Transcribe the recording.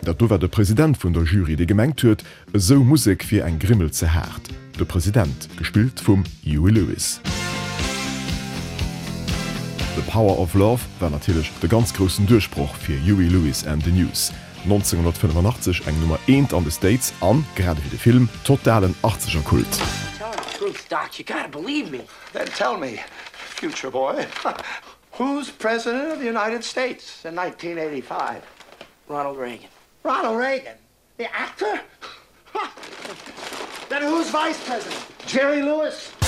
Dat dower der Präsident vun der Jury de gemengt huet, so Musik fir eng Grimmel ze hart. Der Präsident, gespielt vum Huey Lewis. The Power of Love war natürlich der ganz großen Durchbruch für Huey Lewis and the News. 1985 eng Nummer 1 an the States an, gerade wie der Film, totalen 80er Kult. Tell the truth, Doc. You gotta believe me. Then tell me, future boy, who's president of the United States in 1985? Ronald Reagan. Ronald Reagan, the actor? Then who's vice president? Jerry Lewis?